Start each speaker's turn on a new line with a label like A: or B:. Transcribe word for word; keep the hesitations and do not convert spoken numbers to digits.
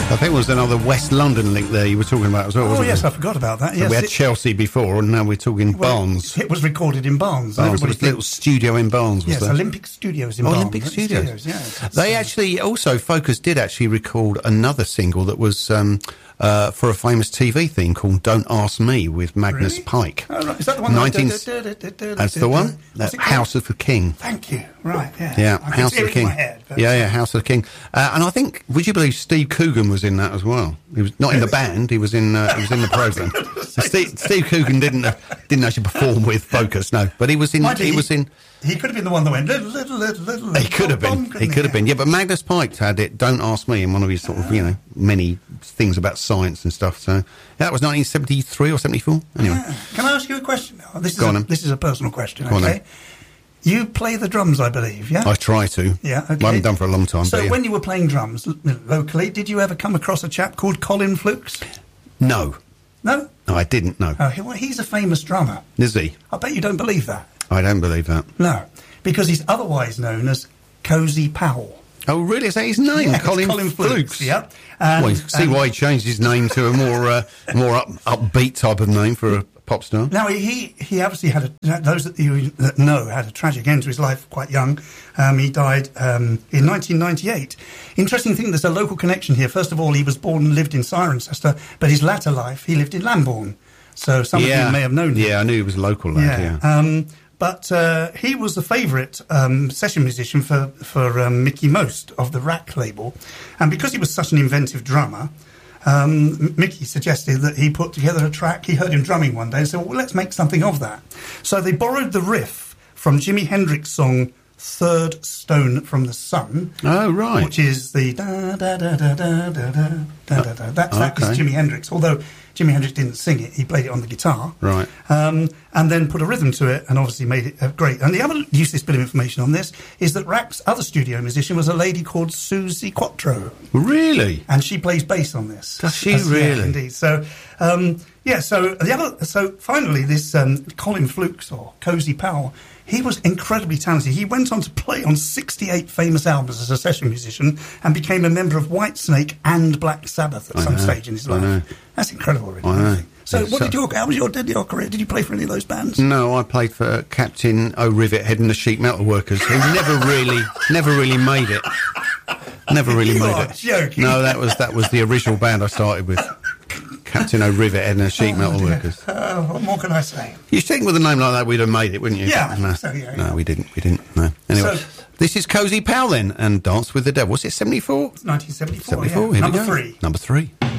A: I think there was another West London link there you were talking about as well,
B: Oh,
A: wasn't
B: yes,
A: there?
B: I forgot about that.
A: So
B: Yes,
A: we had
B: it,
A: Chelsea before, and now we're talking
B: well,
A: Barnes.
B: It was recorded in Barnes.
A: Barnes. There was
B: Everybody
A: a little studio in Barnes, was
B: Yes,
A: there?
B: Olympic Studios in
A: Oh,
B: Barnes.
A: Olympic Studios.
B: yeah. It's,
A: They
B: uh,
A: actually, also, Focus did actually record another single that was um, uh, for a famous T V theme called Don't Ask Me with Magnus
B: Really?
A: Pike.
B: Oh, right. Is that the one?
A: nineteen
B: that-
A: That's the one.
B: What's
A: That
B: it called?
A: House of the King.
B: Thank you. Right, yeah.
A: Yeah,
B: I can
A: House
B: see
A: of
B: it
A: the
B: in
A: King.
B: my head, but-
A: Yeah, yeah, House of the King. Uh, and I think, would you believe Steve Coogan was in that as well? He was not in the band. He was in. Uh, he was in the program. Steve, Steve Coogan didn't uh, didn't actually perform with Focus, no, but he was in.
B: Mind you,
A: He was in.
B: He could have been the one that went little, little, little, little.
A: He could have been. He could have been. Yeah, but Magnus Pike had it. Don't ask me in one of his sort of you know many things about science and stuff. So yeah, that was nineteen seventy-three or seventy-four. Anyway,
B: Yeah. Can I ask you a question now? This is
A: Go on
B: a,
A: then.
B: this is a personal question.
A: Go on
B: Okay.
A: then.
B: You play the drums, I believe. Yeah.
A: I try to.
B: Yeah. Okay.
A: I haven't done for a long time.
B: So
A: but yeah.
B: when you were playing drums lo- locally, did you ever come across a chap called Colin Flukes?
A: no,
B: No.
A: no, I didn't. No,
B: Oh, he, well, he's a famous drummer.
A: is he?
B: I bet you don't believe that.
A: I don't believe that.
B: No, because he's otherwise known as Cozy Powell.
A: Oh, really? Is that his name?
B: Yeah, it's
A: Colin,
B: Colin
A: Flukes.
B: Flukes, yeah. And-
A: well, you see
B: and-
A: why he changed his name to a more uh, more up, upbeat type of name for a pop star.
B: Now he he obviously had a, those that you that know had a tragic end to his life quite young. Um, he died um, in nineteen ninety-eight. Interesting thing, there's a local connection here. First of all, he was born and lived in Cirencester, but his latter life he lived in Lambourne. So some
A: yeah.
B: of you may have known him.
A: Yeah, I knew he was a local lad. Yeah.
B: Um, but uh, he was the favourite um, session musician for for um, Mickey Most of the Rack label, and because he was such an inventive drummer. Um, Mickey suggested that he put together a track. He heard him drumming one day and said, well, let's make something of that. So they borrowed the riff from Jimi Hendrix's song Third Stone from the Sun.
A: Oh, right.
B: Which is the da da da da da da da da da da. That's, that was
A: Okay.
B: Jimi Hendrix. Although Jimi Hendrix didn't sing it, he played it on the guitar.
A: Right.
B: Um, and then put a rhythm to it and obviously made it uh, great. And the other useless bit of information on this is that Rack's other studio musician was a lady called Susie Quattro.
A: Really?
B: And she plays bass on this.
A: Does she
B: As- yeah,
A: really?
B: indeed. So, um, yeah. So the other. So finally, this um, Colin Flukes or Cozy Powell, he was incredibly talented. He went on to play on sixty-eight famous albums as a session musician and became a member of Whitesnake and Black Sabbath at
A: I
B: some
A: know,
B: stage in his
A: I know.
B: life. That's incredible, really.
A: I know.
B: So,
A: It's
B: what
A: so-
B: did your? How was your, did your career? Did you play for any of those bands?
A: No, I played for Captain O'Rivet, head and the Sheet Metal Workers, who never really, never really made it. Never really
B: You
A: made
B: are
A: it.
B: joking.
A: No, that was that was the original band I started with. Captain O'Rivet, head and the Sheet Metal
B: Oh, dear.
A: Workers.
B: Uh, what more can I say?
A: You think with a name like that we'd have made it, wouldn't you?
B: Yeah,
A: No,
B: so, yeah,
A: no
B: yeah.
A: we didn't. We didn't. No. Anyway,
B: So-
A: this is Cozy Powell then, and Dance with the Devil. Was it seventy-four?
B: nineteen seventy-four.
A: seventy-four.
B: Yeah.
A: Here
B: Number
A: we go.
B: three.
A: Number three.